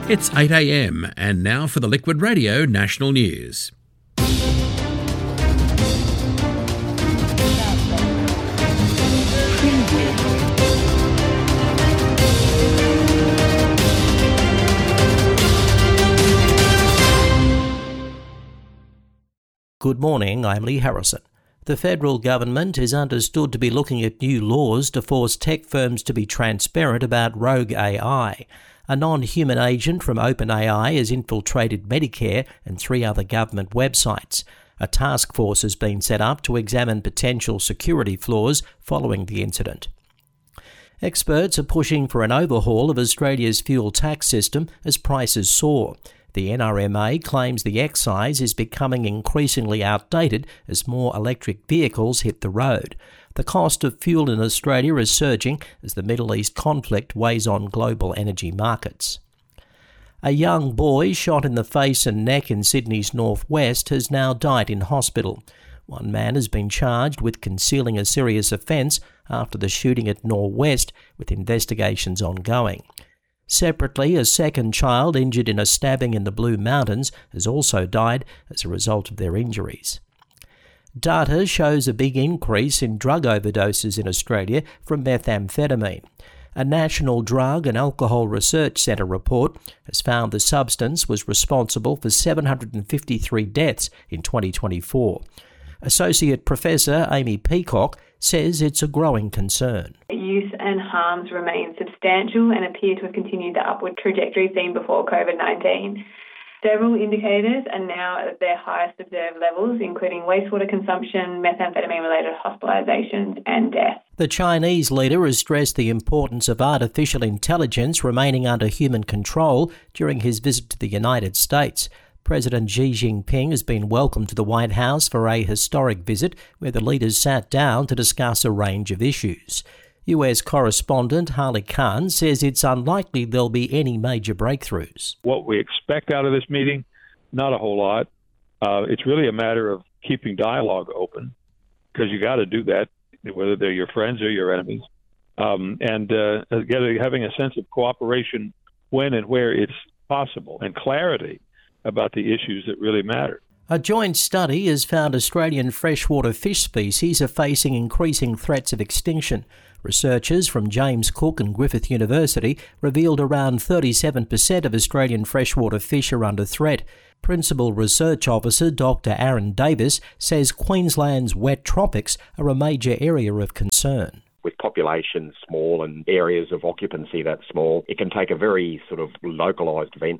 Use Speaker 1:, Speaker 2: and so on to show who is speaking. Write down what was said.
Speaker 1: It's 8 a.m. and now for the Liquid Radio National News.
Speaker 2: Good morning, I'm Lee Harrison. The federal government is understood to be looking at new laws to force tech firms to be transparent about rogue AI. A non-human agent from OpenAI has infiltrated Medicare and 3 other government websites. A task force has been set up to examine potential security flaws following the incident. Experts are pushing for an overhaul of Australia's fuel tax system as prices soar. The NRMA claims the excise is becoming increasingly outdated as more electric vehicles hit the road. The cost of fuel in Australia is surging as the Middle East conflict weighs on global energy markets. A young boy shot in the face and neck in Sydney's northwest has now died in hospital. One man has been charged with concealing a serious offence after the shooting at Norwest, with investigations ongoing. Separately, a second child injured in a stabbing in the Blue Mountains has also died as a result of their injuries. Data shows a big increase in drug overdoses in Australia from methamphetamine. A National Drug and Alcohol Research Centre report has found the substance was responsible for 753 deaths in 2024. Associate Professor Amy Peacock says it's a growing concern.
Speaker 3: Use and harms remain substantial and appear to have continued the upward trajectory seen before COVID-19. Several indicators are now at their highest observed levels, including wastewater consumption, methamphetamine-related hospitalisations and death.
Speaker 2: The Chinese leader has stressed the importance of artificial intelligence remaining under human control during his visit to the United States. President Xi Jinping has been welcomed to the White House for a historic visit where the leaders sat down to discuss a range of issues. US correspondent Harley Khan says it's unlikely there'll be any major breakthroughs.
Speaker 4: What we expect out of this meeting, not a whole lot. It's really a matter of keeping dialogue open, because you got to do that, whether they're your friends or your enemies, and having a sense of cooperation when and where it's possible, and clarity about the issues that really matter.
Speaker 2: A joint study has found Australian freshwater fish species are facing increasing threats of extinction. Researchers from James Cook and Griffith University revealed around 37% of Australian freshwater fish are under threat. Principal Research Officer Dr. Aaron Davis says Queensland's wet tropics are a major area of concern.
Speaker 5: With populations small and areas of occupancy that small, it can take a very sort of localised event